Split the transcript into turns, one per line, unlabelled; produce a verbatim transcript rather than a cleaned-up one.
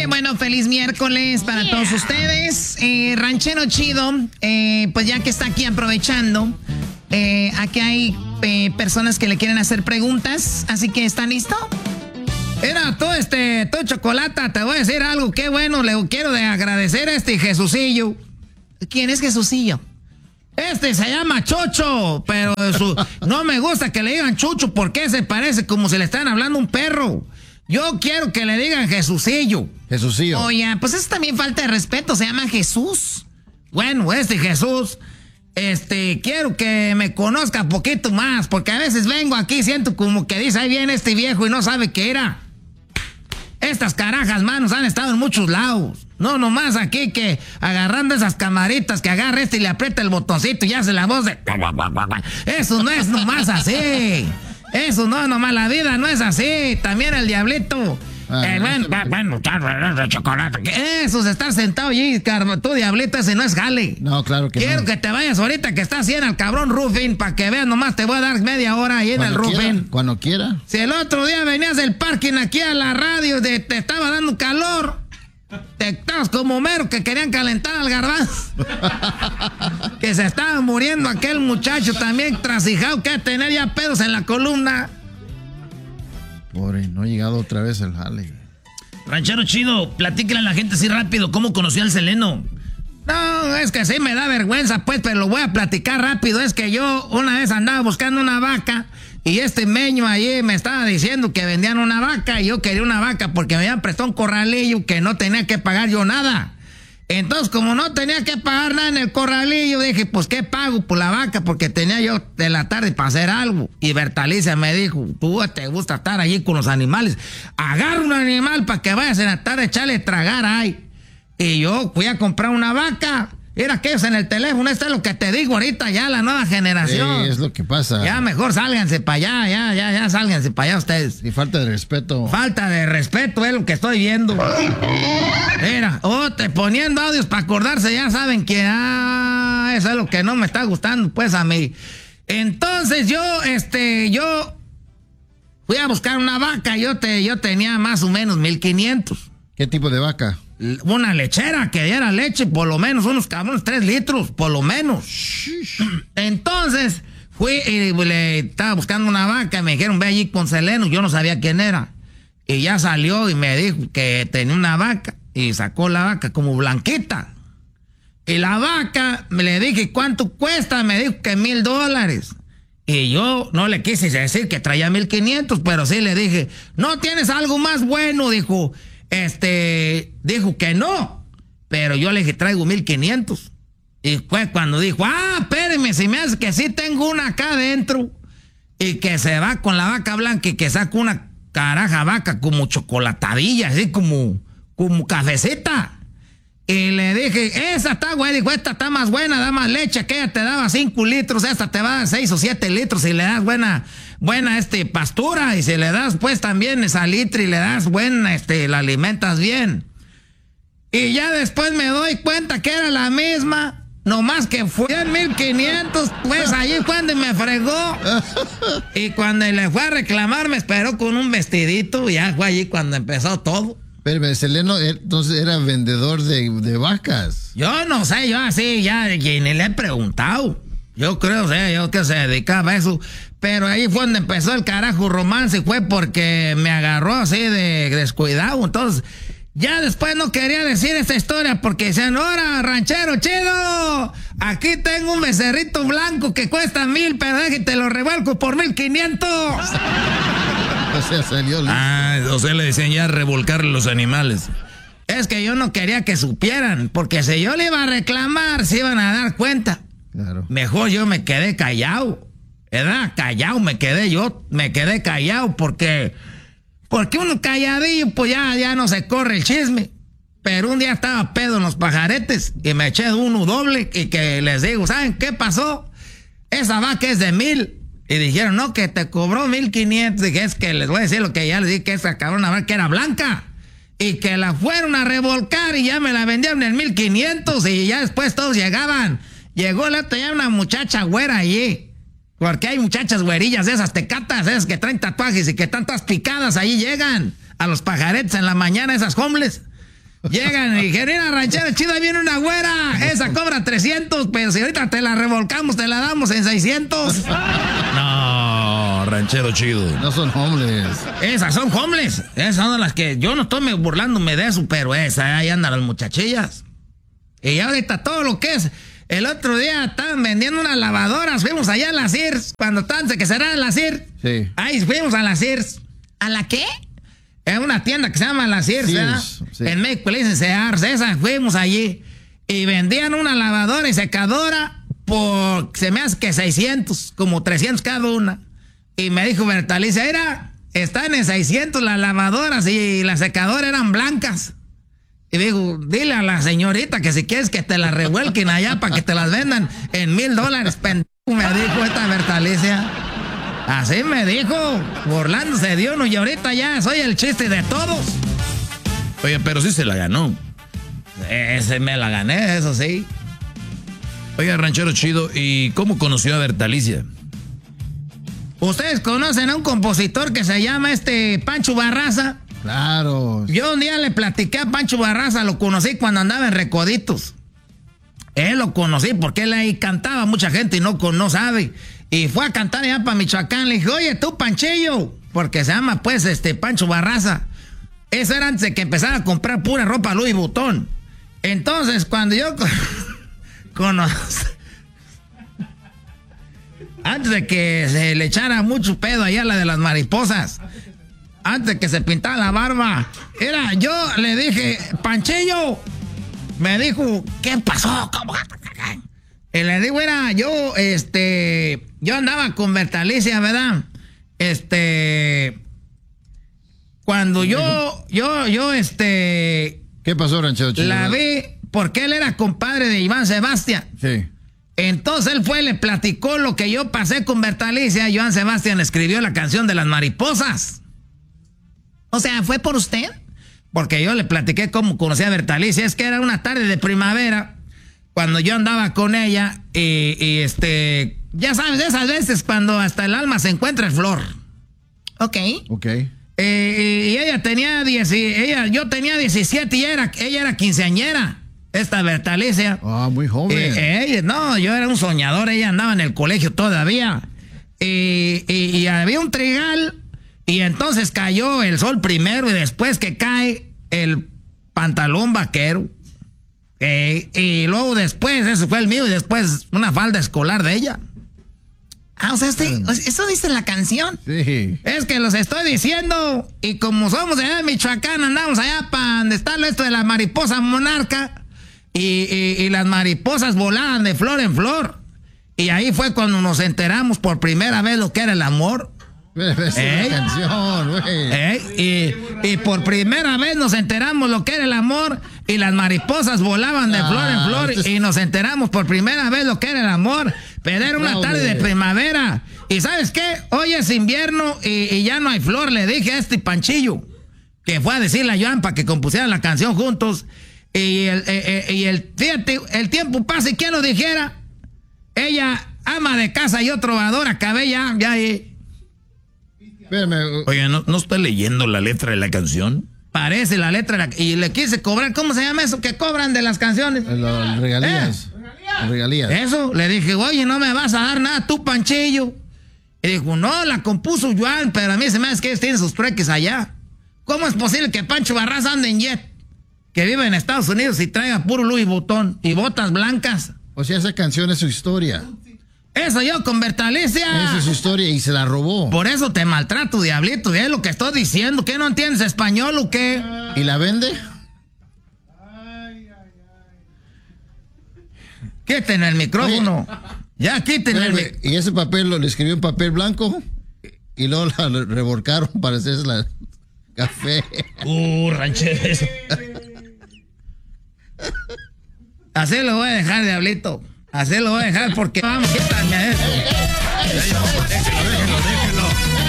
bueno, feliz miércoles para yeah. todos ustedes. Eh, Ranchero Chido, eh, pues ya que está aquí aprovechando, eh, aquí hay eh, personas que le quieren hacer preguntas, así que ¿están listos? Mira, tú, este, tú, Chocolata, te voy a decir algo, qué bueno, le quiero de agradecer a este Jesucillo. ¿Quién es Jesucillo? Este se llama Chocho, pero su, no me gusta que le digan Chucho porque se parece como si le están hablando a un perro. Yo quiero que le digan Jesucillo.
Jesucillo.
Oye, pues eso también falta de respeto, se llama Jesús. Bueno, este Jesús, este, quiero que me conozca poquito más, porque a veces vengo aquí y siento como que dice, ahí viene este viejo y no sabe qué era. Estas carajas, manos, han estado en muchos lados. No, nomás aquí que agarrando esas camaritas que agarra este y le aprieta el botoncito y hace la voz de... Eso no es nomás así. Eso no, nomás la vida no es así. También el diablito. Ah, eh, bueno, bueno, bueno, chocolate. Eso es estar sentado allí, tú diablito, ese no es jale.
No, claro que
Quiero
no.
que te vayas ahorita que estás así en el cabrón roofing para que veas, nomás te voy a dar media hora ahí en el roofing.
Quiera, cuando quiera.
Si el otro día venías del parking aquí a la radio, de, te estaba dando calor, te estabas como mero que querían calentar al garbanzo. Que se estaba muriendo aquel muchacho también trasijado que tener ya pedos en la columna.
Pobre, no ha llegado otra vez el jale.
Ranchero Chido, platíquele a la gente así rápido cómo conoció al Seleno.
No, es que sí me da vergüenza, pues, pero lo voy a platicar rápido. Es que yo una vez andaba buscando una vaca y este meño allí me estaba diciendo que vendían una vaca y yo quería una vaca porque me habían prestado un corralillo que no tenía que pagar yo nada. Entonces, como no tenía que pagar nada en el corralillo, dije, pues, ¿qué pago por la vaca? Porque tenía yo de la tarde para hacer algo. Y Bertalicia me dijo, tú te gusta estar allí con los animales. Agarra un animal para que vayas en la tarde a echarle tragar ahí. Y yo fui a comprar una vaca. Mira que es en el teléfono, esto es lo que te digo ahorita, ya la nueva generación.
Sí, es lo que pasa.
Ya mejor sálganse para allá, ya, ya, ya, sálganse para allá ustedes.
Y falta de respeto.
Falta de respeto es lo que estoy viendo. Mira, oh, te poniendo audios para acordarse, ya saben que, ah, eso es lo que no me está gustando, pues, a mí. Entonces yo, este, yo fui a buscar una vaca, yo, te, yo tenía más o menos mil quinientos.
¿Qué tipo de vaca?
Una lechera que diera leche, por lo menos, unos cabrones, tres litros, por lo menos. Entonces, fui y le estaba buscando una vaca, me dijeron, ve allí con Seleno, yo no sabía quién era. Y ya salió y me dijo que tenía una vaca, y sacó la vaca como blanquita. Y la vaca, me le dije, ¿cuánto cuesta? Me dijo que mil dólares. Y yo no le quise decir que traía mil quinientos, pero sí le dije, ¿no tienes algo más bueno? Dijo... Este, dijo que no, pero yo le dije, traigo mil quinientos. Y fue cuando dijo, ah, espéreme, si me hace que sí tengo una acá adentro. Y que se va con la vaca blanca y que saca una caraja vaca como chocolatadilla, así como, como cafecita. Y le dije, esa está güey, dijo, esta está más buena, da más leche, aquella te daba cinco litros, esta te va a dar seis o siete litros y le das buena, buena este, pastura, y si le das pues también esa litro y le das buena, este, la alimentas bien. Y ya después me doy cuenta que era la misma, nomás que fue en mil quinientos, pues allí cuando me fregó. Y cuando le fue a reclamar me esperó con un vestidito, y ya fue allí cuando empezó todo.
Pero Seleno entonces era vendedor de, de vacas.
Yo no sé, yo así ya ni le he preguntado. Yo creo, sé, yo que se dedicaba a eso. Pero ahí fue donde empezó el carajo romance, fue porque me agarró así de descuidado. Entonces, ya después no quería decir esta historia porque decían, ¡hora, ranchero chido! Aquí tengo un becerrito blanco que cuesta mil, pero déjate lo revuelco por mil quinientos.
O sea, salió listo.
Ah, o sea, le decían ya revolcarle los animales.
Es que yo no quería que supieran, porque si yo le iba a reclamar, se iban a dar cuenta.
Claro.
Mejor yo me quedé callado. ¿Verdad? Callado me quedé yo, me quedé callado porque, porque uno calladillo, pues ya, ya no se corre el chisme. Pero un día estaba pedo en los pajaretes y me eché uno doble y que les digo, ¿saben qué pasó? Esa vaca es de mil. Y dijeron, no, que te cobró mil quinientos. Dije, es que les voy a decir lo que ya les dije, que esa cabrona vaca era blanca. Y que la fueron a revolcar y ya me la vendieron en mil quinientos y ya después todos llegaban. Llegó la otra ya una muchacha güera allí. Porque hay muchachas güerillas de esas tecatas, esas que traen tatuajes y que están todas picadas, ahí llegan a los pajaretes en la mañana, esas homeless. Llegan y dijeron, mira, ranchero chido, ahí viene una güera. Esa cobra trescientos, pero si ahorita te la revolcamos, te la damos en seiscientos.
No, ranchero chido.
No son homeless.
Esas son homeless. Esas son las que yo no estoy burlándome de eso, pero esas, ahí andan las muchachillas. Y ahorita todo lo que es... El otro día estaban vendiendo unas lavadoras. Fuimos allá a la Sears. Cuando estaban que cerraron la Sears.
Sí.
Ahí fuimos a la Sears. ¿A la qué? Es una tienda que se llama la Sears, ¿verdad?
Sí.
En México le dicen Sears. Esa, fuimos allí. Y vendían una lavadora y secadora por, se me hace que seiscientos, como trescientos cada una. Y me dijo Bertalicia, mira, están en seiscientos las lavadoras y las secadoras eran blancas. Y digo, dile a la señorita que si quieres que te las revuelquen allá para que te las vendan en mil dólares, pendejo, me dijo esta Bertalicia. Así me dijo, burlándose de uno, y ahorita ya soy el chiste de todos.
Oye, pero sí se la ganó.
Ese me la gané, eso sí.
Oye, ranchero chido, ¿y cómo conoció a Bertalicia?
¿Ustedes conocen a un compositor que se llama este Pancho Barraza?
Claro.
Yo un día le platiqué a Pancho Barraza, lo conocí cuando andaba en Recoditos. Él lo conocí porque él ahí cantaba, mucha gente y no, no sabe. Y fue a cantar allá para Michoacán. Le dije, oye, tú, Panchillo, porque se llama pues este Pancho Barraza. Eso era antes de que empezara a comprar pura ropa Louis Vuitton. Entonces, cuando yo conocí, antes de que se le echara mucho pedo allá a la de las mariposas, antes de que se pintara la barba, era, yo le dije, Panchillo, me dijo, ¿qué pasó? ¿Cómo? Y le digo, era, yo, este, yo andaba con Bertalicia, ¿verdad? Este, cuando yo, yo, yo, este...
¿Qué pasó, ranchero chido?
La vi porque él era compadre de Iván Sebastián.
Sí.
Entonces él fue y le platicó lo que yo pasé con Bertalicia. Iván Sebastián escribió la canción de las mariposas. O sea, ¿fue por usted? Porque yo le platiqué cómo conocí a Bertalicia. Es que era una tarde de primavera cuando yo andaba con ella y, y este, ya sabes, esas veces cuando hasta el alma se encuentra en flor. Ok.
Ok.
Eh, y ella tenía diez, ella, yo tenía diecisiete y ella era, ella era quinceañera, esta Bertalicia.
Ah, muy joven.
Eh, ella, no, yo era un soñador, ella andaba en el colegio todavía. Y, y, y había un trigal. Y entonces cayó el sol primero y después que cae el pantalón vaquero. Eh, y luego después, ese fue el mío, y después una falda escolar de ella. Ah, o sea, este, eso dice la canción.
Sí.
Es que los estoy diciendo, y como somos de allá de Michoacán, andamos allá para donde está esto de la mariposa monarca, y, y, y las mariposas volaban de flor en flor. Y ahí fue cuando nos enteramos por primera vez lo que era el amor.
Esa es la canción, güey.
¿Eh? Y, y por primera vez nos enteramos lo que era el amor y las mariposas volaban de ah, flor en flor usted... y nos enteramos por primera vez lo que era el amor. Pero era una no, tarde de primavera. ¿Y sabes qué? Hoy es invierno y, y ya no hay flor. Le dije a este Panchillo, que fue a decirle a Joan para que compusieran la canción juntos. Y el, eh, eh, y el, fíjate, el tiempo pasa y quién lo dijera. Ella, ama de casa y yo trovador, acabé ya, ya ahí.
Espérame.
Oye, ¿no, ¿no está leyendo la letra de la canción?
Parece la letra. Y le quise cobrar. ¿Cómo se llama eso que cobran de las canciones?
Las regalías.
¿Eh?
Regalías.
Eso. Le dije, oye, no me vas a dar nada tú, Panchillo. Y dijo, no, la compuso Joan, pero a mí se me hace que ellos tienen sus trueques allá. ¿Cómo es posible que Pancho Barraza ande en jet? Que vive en Estados Unidos y traiga puro Louis Vuitton y botas blancas.
O sea, esa canción es su historia.
Eso yo con Bertalicia.
Esa es su historia y se la robó.
Por eso te maltrato, diablito. Es lo que estoy diciendo. ¿Qué no entiendes español o qué?
¿Y la vende?
Quiten el micrófono. Oye, ya quiten el micrófono.
Y ese papel lo le escribió en papel blanco y luego la revolcaron para hacerse la café.
Uh, rancheros.
Así lo voy a dejar, diablito. Así lo voy a dejar porque vamos, quítame eso.